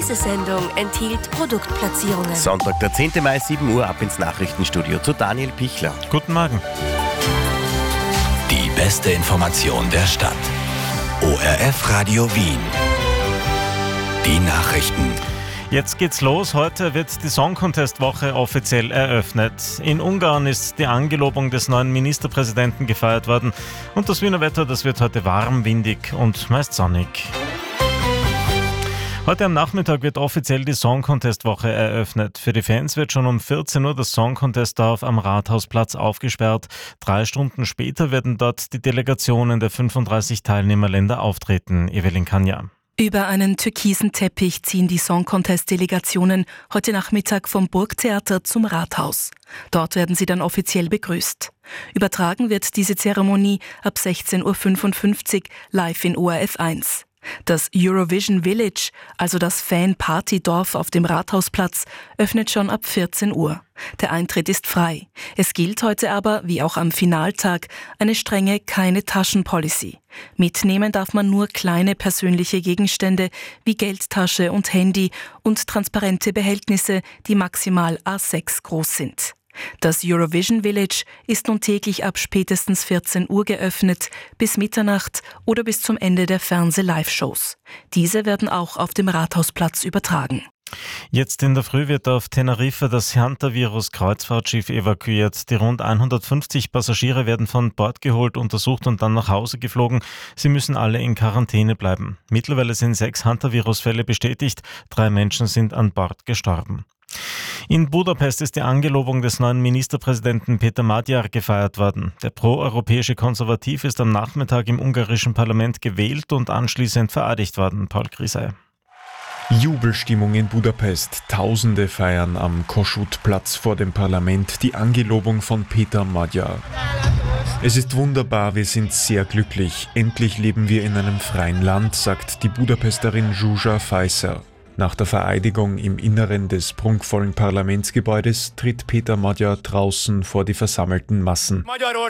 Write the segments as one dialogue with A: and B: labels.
A: Diese Sendung enthielt Produktplatzierungen.
B: Sonntag, der 10. Mai, 7 Uhr, ab ins Nachrichtenstudio zu Daniel Pichler.
C: Guten Morgen.
D: Die beste Information der Stadt. ORF Radio Wien. Die Nachrichten.
C: Jetzt geht's los. Heute wird die Song Contest Woche offiziell eröffnet. In Ungarn ist die Angelobung des neuen Ministerpräsidenten gefeiert worden. Und das Wiener Wetter, das wird heute warm, windig und meist sonnig. Heute am Nachmittag wird offiziell die Song Contest Woche eröffnet. Für die Fans wird schon um 14 Uhr das Song Contest Dorf am Rathausplatz aufgesperrt. 3 Stunden später werden dort die Delegationen der 35 Teilnehmerländer auftreten. Evelyn Kanja.
E: Über einen türkisen Teppich ziehen die Song-Contest-Delegationen heute Nachmittag vom Burgtheater zum Rathaus. Dort werden sie dann offiziell begrüßt. Übertragen wird diese Zeremonie ab 16.55 Uhr live in ORF 1. Das Eurovision Village, also das Fan-Party-Dorf auf dem Rathausplatz, öffnet schon ab 14 Uhr. Der Eintritt ist frei. Es gilt heute aber, wie auch am Finaltag, eine strenge Keine-Taschen-Policy. Mitnehmen darf man nur kleine persönliche Gegenstände wie Geldtasche und Handy und transparente Behältnisse, die maximal A6 groß sind. Das Eurovision Village ist nun täglich ab spätestens 14 Uhr geöffnet, bis Mitternacht oder bis zum Ende der Fernseh-Live-Shows. Diese werden auch auf dem Rathausplatz übertragen.
C: Jetzt in der Früh wird auf Teneriffa das Hantavirus-Kreuzfahrtschiff evakuiert. Die rund 150 Passagiere werden von Bord geholt, untersucht und dann nach Hause geflogen. Sie müssen alle in Quarantäne bleiben. Mittlerweile sind 6 Hantavirus-Fälle bestätigt. 3 Menschen sind an Bord gestorben. In Budapest ist die Angelobung des neuen Ministerpräsidenten Péter Magyar gefeiert worden. Der proeuropäische Konservativ ist am Nachmittag im ungarischen Parlament gewählt und anschließend vereidigt worden. Paul Grisey.
F: Jubelstimmung in Budapest. Tausende feiern am Kossuth-Platz vor dem Parlament die Angelobung von Péter Magyar. Es ist wunderbar, wir sind sehr glücklich. Endlich leben wir in einem freien Land, sagt die Budapesterin Zsuzsa Fajszer. Nach der Vereidigung im Inneren des prunkvollen Parlamentsgebäudes tritt Péter Magyar draußen vor die versammelten Massen.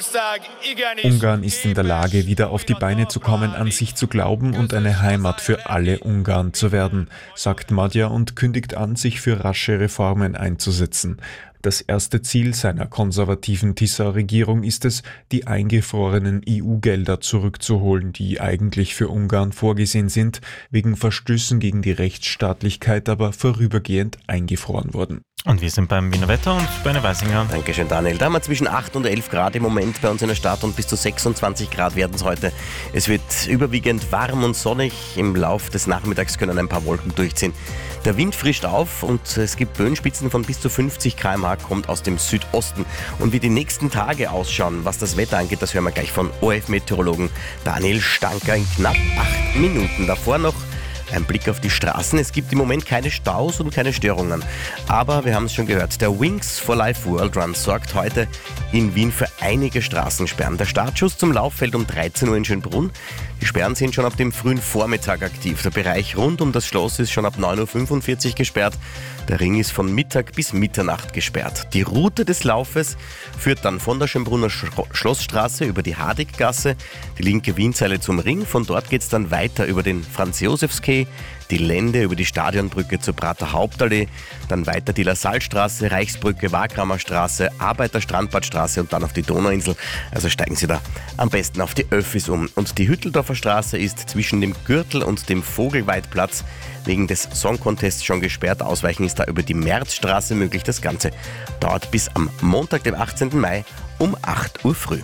F: Ungarn ist in der Lage, wieder auf die Beine zu kommen, an sich zu glauben und eine Heimat für alle Ungarn zu werden, sagt Magyar und kündigt an, sich für rasche Reformen einzusetzen. Das erste Ziel seiner konservativen Tisza-Regierung ist es, die eingefrorenen EU-Gelder zurückzuholen, die eigentlich für Ungarn vorgesehen sind, wegen Verstößen gegen die Rechtsstaatlichkeit aber vorübergehend eingefroren wurden.
C: Und wir sind beim Wiener Wetter und bei Berne Weisinger.
B: Dankeschön, Daniel. Da haben wir zwischen 8 und 11 Grad im Moment bei uns in der Stadt und bis zu 26 Grad werden es heute. Es wird überwiegend warm und sonnig. Im Lauf des Nachmittags können ein paar Wolken durchziehen. Der Wind frischt auf und es gibt Böenspitzen von bis zu 50 km/h, kommt aus dem Südosten. Und wie die nächsten Tage ausschauen, was das Wetter angeht, das hören wir gleich von ORF-Meteorologen Daniel Stanker in knapp 8 Minuten. Davor noch ein Blick auf die Straßen. Es gibt im Moment keine Staus und keine Störungen. Aber wir haben es schon gehört, der Wings for Life World Run sorgt heute in Wien für einige Straßensperren. Der Startschuss zum Lauffeld um 13 Uhr in Schönbrunn. Die Sperren sind schon ab dem frühen Vormittag aktiv. Der Bereich rund um das Schloss ist schon ab 9.45 Uhr gesperrt. Der Ring ist von Mittag bis Mitternacht gesperrt. Die Route des Laufes führt dann von der Schönbrunner Schlossstraße über die Hadiggasse, die linke Wienzeile zum Ring. Von dort geht es dann weiter über den Franz-Josefs-Quai, die Lände über die Stadionbrücke zur Prater Hauptallee, dann weiter die Lassalstraße, Reichsbrücke, Wagramer Straße, Arbeiterstrandbadstraße und dann auf die Donauinsel. Also steigen Sie da am besten auf die Öffis um. Und die Hütteldorfer Straße ist zwischen dem Gürtel und dem Vogelweidplatz wegen des Song Contests schon gesperrt. Ausweichen ist da über die Märzstraße möglich. Das Ganze dauert bis am Montag, dem 18. Mai um 8 Uhr früh.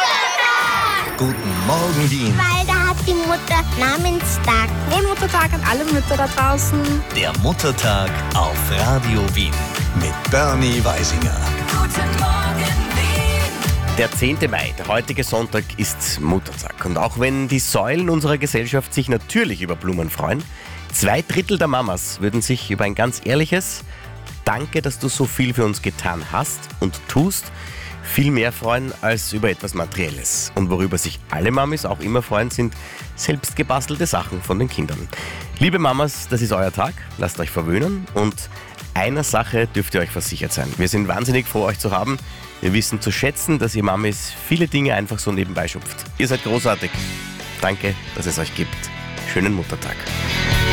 D: Guten Morgen, Wien.
G: Weil da hat die Mutter Namenstag.
H: Frohen Muttertag an alle Mütter da draußen.
D: Der Muttertag auf Radio Wien mit Berne Weisinger.
A: Guten Morgen, Wien.
B: Der 10. Mai, der heutige Sonntag, ist Muttertag. Und auch wenn die Säulen unserer Gesellschaft sich natürlich über Blumen freuen, 2/3 der Mamas würden sich über ein ganz ehrliches Danke, dass du so viel für uns getan hast und tust, viel mehr freuen als über etwas Materielles. Und worüber sich alle Mamis auch immer freuen, sind selbst gebastelte Sachen von den Kindern. Liebe Mamas, das ist euer Tag, lasst euch verwöhnen und einer Sache dürft ihr euch versichert sein. Wir sind wahnsinnig froh, euch zu haben. Wir wissen zu schätzen, dass ihr Mamis viele Dinge einfach so nebenbei schupft. Ihr seid großartig. Danke, dass es euch gibt. Schönen Muttertag.